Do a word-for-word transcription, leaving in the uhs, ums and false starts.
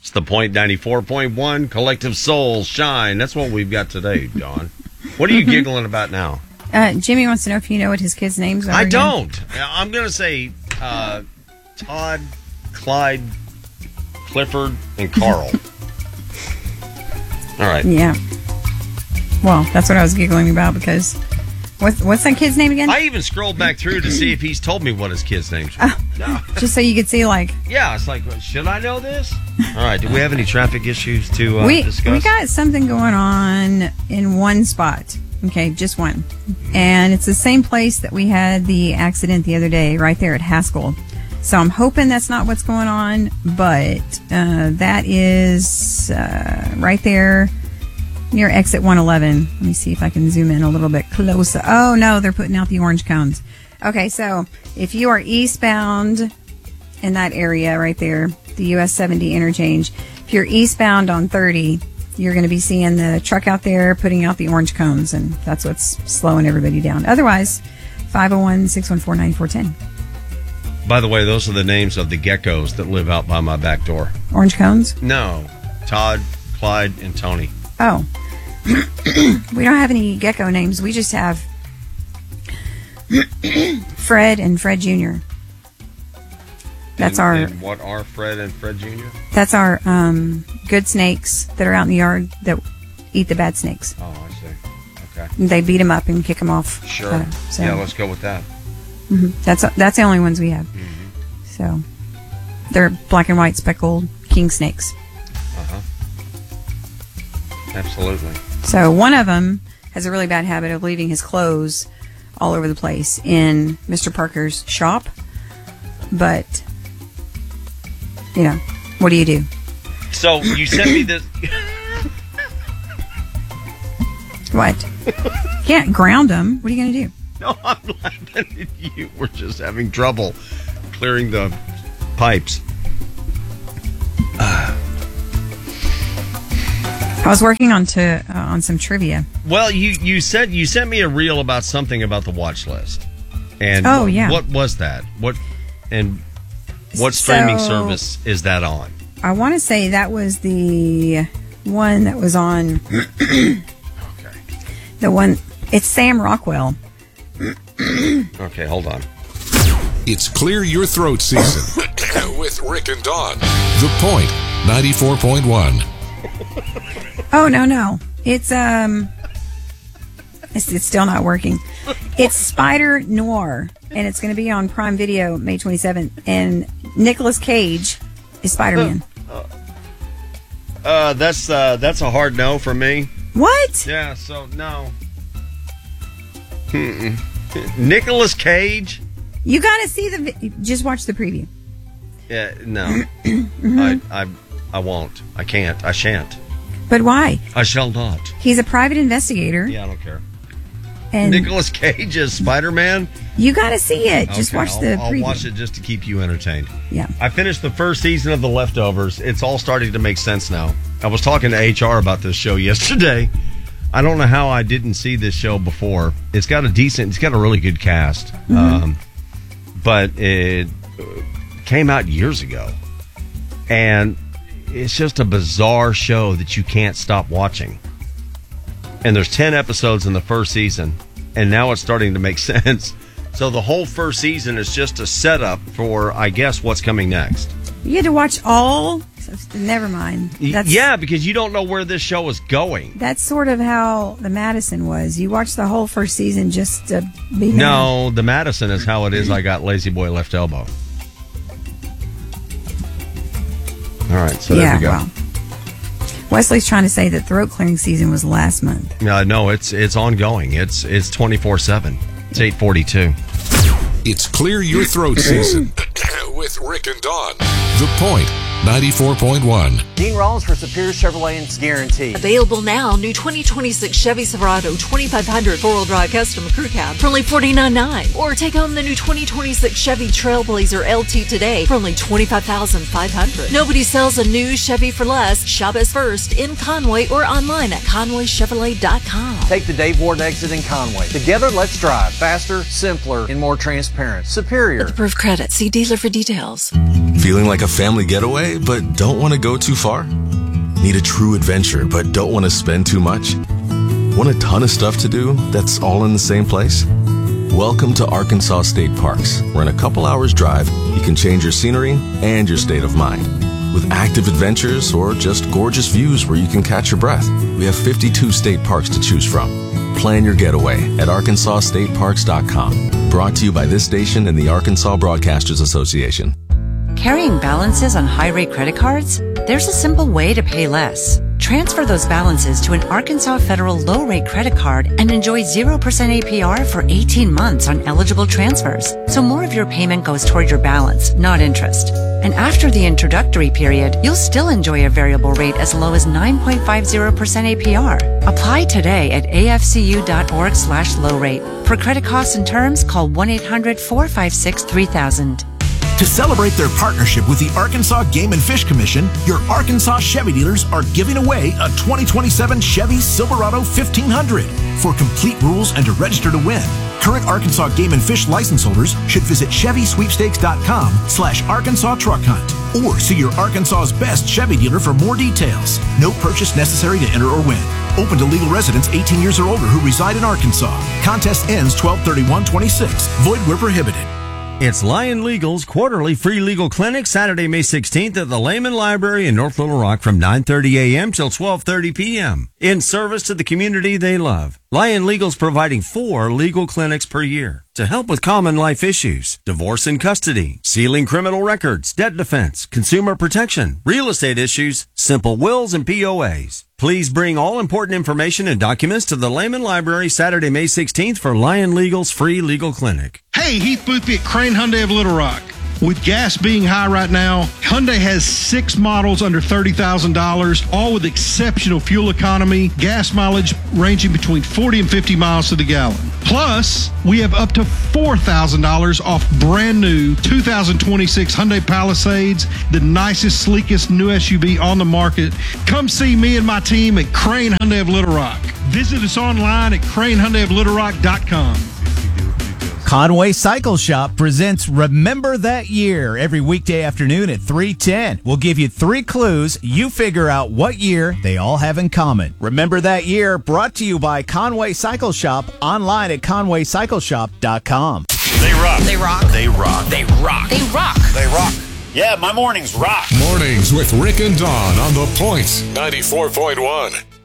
It's the Point ninety-four point one Collective Soul Shine. That's what we've got today, Dawn. What are you giggling about now? Uh, Jimmy wants to know if you know what his kids' names are. I again. don't. I'm going to say uh, Todd, Clyde, Clifford, and Carl. All right. Yeah. Well, that's what I was giggling about because what's, what's that kid's name again? I even scrolled back through to see if he's told me what his kid's names were. Oh, no. Just so you could see, like... Yeah, it's like, should I know this? All right, do we have any traffic issues to uh, we, discuss? We got something going on in one spot. Okay, just one. And it's the same place that we had the accident the other day, right there at Haskell. So I'm hoping that's not what's going on, but uh, that is uh, right there near exit one eleven. Let me see if I can zoom in a little bit closer. Oh, no, they're putting out the orange cones. Okay, so if you are eastbound in that area right there, the U S seventy interchange, if you're eastbound on thirty, you're going to be seeing the truck out there putting out the orange cones, and that's what's slowing everybody down. Otherwise, five oh one, six one four, nine four one oh. By the way, those are the names of the geckos that live out by my back door. Orange cones? No. Todd, Clyde, and Tony. Oh. We don't have any gecko names. We just have Fred and Fred Junior That's and, our... And what are Fred and Fred Junior? That's our um, good snakes that are out in the yard that eat the bad snakes. Oh, I see. Okay. They beat them up and kick them off. Sure. Uh, so. Yeah, let's go with that. Mm-hmm. That's that's the only ones we have. Mm-hmm. So they're black and white speckled king snakes. Uh-huh. Absolutely. So one of them has a really bad habit of leaving his clothes all over the place in Mister Parker's shop. But, you know, what do you do? So you sent me this... What? Can't ground them. What are you going to do? No, I'm laughing at you. We're just having trouble clearing the pipes. Uh. I was working on to uh, on some trivia. Well, you, you said you sent me a reel about something about the watch list. And oh, what, yeah. What was that? What and what streaming so, service is that on? I want to say that was the one that was on. Okay. The one. It's Sam Rockwell. Okay, hold on. It's Clear Your Throat season with Rick and Dawn. The Point ninety-four point one. Oh, no, no. It's, um, it's, it's still not working. It's Spider Noir, and it's going to be on Prime Video May twenty-seventh, and Nicolas Cage is Spider-Man. Uh, uh, that's, uh, that's a hard no for me. What? Yeah, so, no. Mm-mm. Nicolas Cage? You got to see the, vi- just watch the preview. Yeah, no. mm-hmm. I, I, I won't. I can't. I shan't. But why? I shall not. He's a private investigator. Yeah, I don't care. And Nicolas Cage is Spider-Man? You got to see it. Just okay, watch I'll, the I'll preview. watch it just to keep you entertained. Yeah. I finished the first season of The Leftovers. It's all starting to make sense now. I was talking to H R about this show yesterday. I don't know how I didn't see this show before. It's got a decent, it's got a really good cast. Mm-hmm. Um, but it came out years ago. And it's just a bizarre show that you can't stop watching. And there's ten episodes in the first season, and now it's starting to make sense. So the whole first season is just a setup for, I guess, what's coming next. You had to watch all? Never mind. That's, yeah, because you don't know where this show is going. That's sort of how the Madison was. You watched the whole first season just to be mad. No, the Madison is how it is. I got Lazy Boy Left Elbow. All right, so yeah, there we go. Well, Wesley's trying to say that throat clearing season was last month. Uh, no, it's it's ongoing. It's it's twenty-four seven. It's eight forty-two. It's Clear Your Throat season with Rick and Dawn. The Point ninety-four point one. Dean Rollins for Superior Chevrolet and Guarantee. Available now, new twenty twenty-six Chevy Silverado twenty-five hundred four-wheel drive custom crew cab for only forty-nine thousand dollars. Or take home the new twenty twenty-six Chevy Trailblazer L T today for only twenty-five thousand five hundred dollars. Nobody sells a new Chevy for less. Shop us first in Conway or online at conway chevrolet dot com. Take the Dave Ward exit in Conway. Together, let's drive faster, simpler, and more transparent. Superior. With approved credit. See dealer for details. Feeling like a family getaway, but don't want to go too far? Need a true adventure, but don't want to spend too much? Want a ton of stuff to do that's all in the same place? Welcome to Arkansas State Parks, where in a couple hours drive, you can change your scenery and your state of mind. With active adventures or just gorgeous views where you can catch your breath, we have fifty-two state parks to choose from. Plan your getaway at arkansas state parks dot com. Brought to you by this station and the Arkansas Broadcasters Association. Carrying balances on high-rate credit cards? There's a simple way to pay less. Transfer those balances to an Arkansas Federal low-rate credit card and enjoy zero percent A P R for eighteen months on eligible transfers. So more of your payment goes toward your balance, not interest. And after the introductory period, you'll still enjoy a variable rate as low as nine point five zero percent A P R. Apply today at a f c u dot org slash low rate. For credit costs and terms, call one eight hundred four five six three thousand. To celebrate their partnership with the Arkansas Game and Fish Commission, your Arkansas Chevy dealers are giving away a twenty twenty-seven Chevy Silverado fifteen hundred. For complete rules and to register to win, current Arkansas Game and Fish license holders should visit chevy sweepstakes dot com slash Arkansas Truck Hunt or see your Arkansas's best Chevy dealer for more details. No purchase necessary to enter or win. Open to legal residents eighteen years or older who reside in Arkansas. Contest ends twelve thirty-one twenty-six. Void where prohibited. It's Lion Legal's quarterly free legal clinic, Saturday, May sixteenth at the Lehman Library in North Little Rock from nine thirty a.m. till twelve thirty p.m. in service to the community they love. Lion Legal's providing four legal clinics per year to help with common life issues, divorce and custody, sealing criminal records, debt defense, consumer protection, real estate issues, simple wills, and P O As. Please bring all important information and documents to the Lehman Library Saturday, May sixteenth for Lion Legal's free legal clinic. Hey, Heath Boothby at Crane Hyundai of Little Rock. With gas being high right now, Hyundai has six models under thirty thousand dollars, all with exceptional fuel economy, gas mileage ranging between forty and fifty miles to the gallon. Plus, we have up to four thousand dollars off brand new two thousand twenty-six Hyundai Palisades, the nicest, sleekest new S U V on the market. Come see me and my team at Crane Hyundai of Little Rock. Visit us online at crane hyundai of little rock dot com. Conway Cycle Shop presents Remember That Year every weekday afternoon at three ten. We'll give you three clues. You figure out what year they all have in common. Remember That Year, brought to you by Conway Cycle Shop, online at conway cycle shop dot com. They rock. They rock. They rock. They rock. They rock. They rock. Yeah, my mornings rock. Mornings with Rick and Dawn on The Point, ninety-four point one.